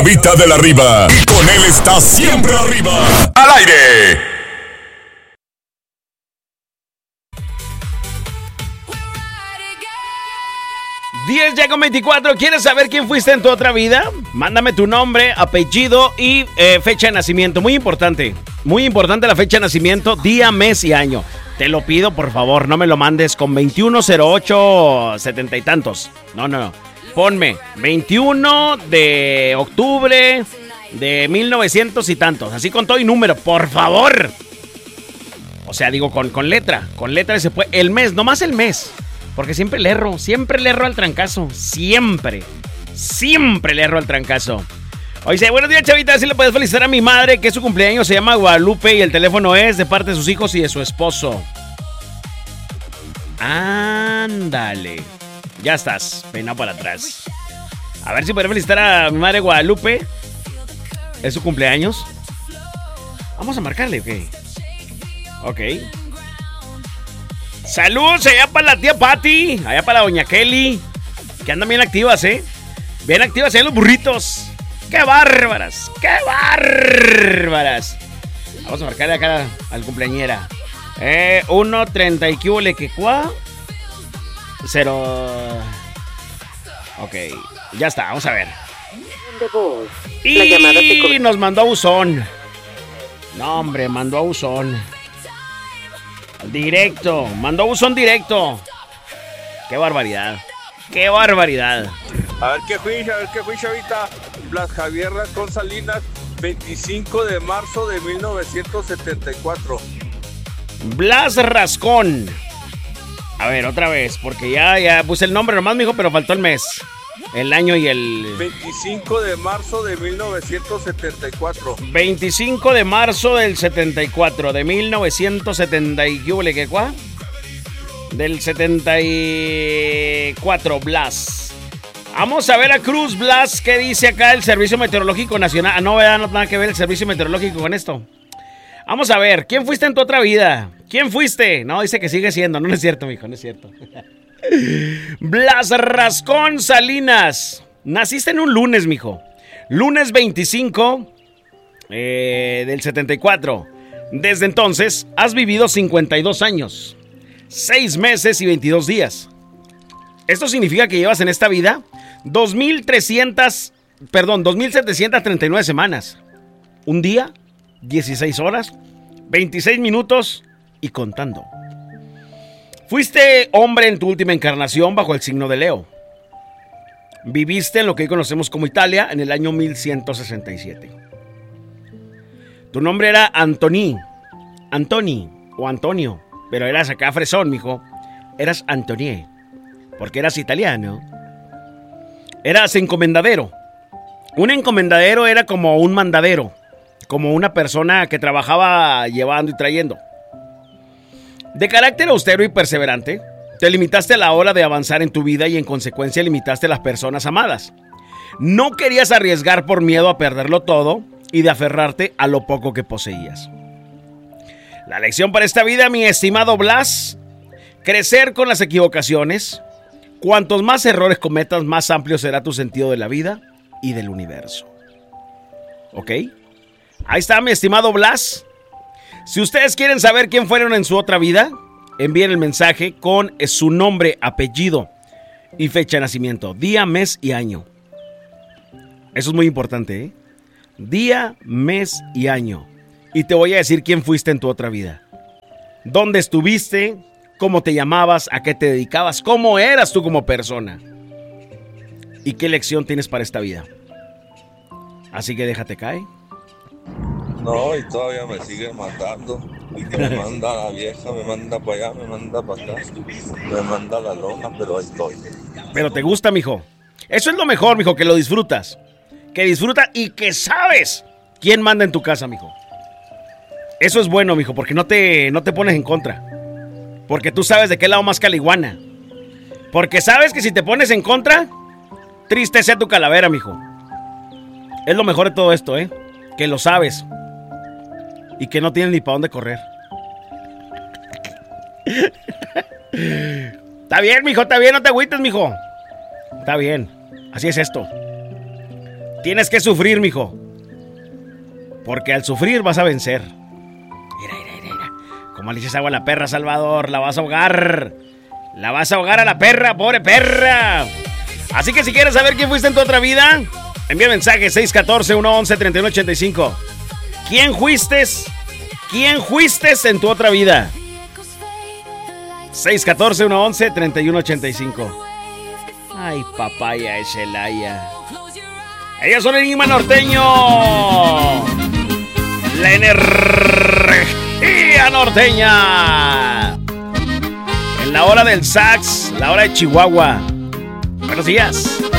Vita de la Riva. Y con él está siempre arriba. ¡Al aire! Ya con 24. ¿Quieres saber quién fuiste en tu otra vida? Mándame tu nombre, apellido y fecha de nacimiento. Muy importante la fecha de nacimiento, día, mes y año. Te lo pido, por favor, no me lo mandes con 2108 70 y tantos. No. Ponme 21 de octubre de 1900 y tantos. Así con todo y número, por favor. O sea, digo con letra. Con letra se puede. El mes, nomás el mes. Porque siempre le erro al trancazo. Siempre le erro al trancazo. Oye, buenos días, chavita. Si le puedes felicitar a mi madre, que es su cumpleaños, se llama Guadalupe y el teléfono es de parte de sus hijos y de su esposo. Ándale. Ya estás, peinado para atrás. A ver si puedes felicitar a mi madre Guadalupe. Es su cumpleaños. Vamos a marcarle, ok. Saludos allá para la tía Patti, allá para la doña Kelly, que andan bien activas, bien activas allá los burritos. ¡Qué bárbaras! Vamos a marcarle acá al cumpleañera. 1:30 y qué que cuá. 0. Ok, ya está, vamos a ver. Y nos mandó a buzón. No, hombre, mandó a buzón. Directo, mandó buzón directo. Qué barbaridad. A ver qué fui, chavita. Blas Javier Rascón Salinas, 25 de marzo de 1974. Blas Rascón. A ver, otra vez, porque ya puse el nombre nomás, mijo, pero faltó el mes. El año y el... 25 de marzo de 1974. 25 de marzo del 74, de 1970 y ¿qué cuá? Del 74, Blas. Vamos a ver a Cruz Blas, ¿qué dice acá el Servicio Meteorológico Nacional? No, ¿verdad? No tiene nada que ver el Servicio Meteorológico con esto. Vamos a ver, ¿quién fuiste en tu otra vida? ¿Quién fuiste? No, dice que sigue siendo, no es cierto, mijo, no es cierto. Blas Rascón Salinas. Naciste en un lunes, mijo. Lunes 25 del 74. Desde entonces has vivido 52 años, 6 meses y 22 días. Esto significa que llevas en esta vida 2.739 semanas. Un día, 16 horas, 26 minutos y contando. Fuiste hombre en tu última encarnación bajo el signo de Leo. Viviste en lo que hoy conocemos como Italia en el año 1167. Tu nombre era Antoni o Antonio, pero eras acá fresón, mijo. Eras Antonie, porque eras italiano. Eras encomendadero. Un encomendadero era como un mandadero, como una persona que trabajaba llevando y trayendo. De carácter austero y perseverante, te limitaste a la hora de avanzar en tu vida y en consecuencia limitaste a las personas amadas. No querías arriesgar por miedo a perderlo todo y de aferrarte a lo poco que poseías. La lección para esta vida, mi estimado Blas, crecer con las equivocaciones. Cuantos más errores cometas, más amplio será tu sentido de la vida y del universo. ¿Ok? Ahí está, mi estimado Blas. Si ustedes quieren saber quién fueron en su otra vida, envíen el mensaje con su nombre, apellido y fecha de nacimiento. Día, mes y año. Eso es muy importante, Día, mes y año. Y te voy a decir quién fuiste en tu otra vida. ¿Dónde estuviste? ¿Cómo te llamabas? ¿A qué te dedicabas? ¿Cómo eras tú como persona? ¿Y qué lección tienes para esta vida? Así que déjate caer. No, y todavía me siguen mandando. Y que me manda la vieja, me manda para allá, me manda para acá, me manda la lona, pero ahí estoy. Pero te gusta, mijo. Eso es lo mejor, mijo, que lo disfrutas. Que disfrutas y que sabes quién manda en tu casa, mijo. Eso es bueno, mijo, porque no te pones en contra. Porque tú sabes de qué lado más caliguana. Porque sabes que si te pones en contra, triste sea tu calavera, mijo. Es lo mejor de todo esto, que lo sabes. Y que no tienes ni para dónde correr. Está bien, mijo, está bien, no te agüites, mijo. Está bien, así es esto. Tienes que sufrir, mijo. Porque al sufrir vas a vencer. Mira. Como le dices agua a la perra, Salvador, la vas a ahogar. La vas a ahogar a la perra, pobre perra. Así que si quieres saber quién fuiste en tu otra vida, envía mensaje 614-111-3185. ¿Quién fuiste? ¿Quién fuiste en tu otra vida? 614-111-3185. Ay, papaya de Celaya. Ellas son Enigma Norteño. La energía norteña. En la hora del sax, la hora de Chihuahua. Buenos días.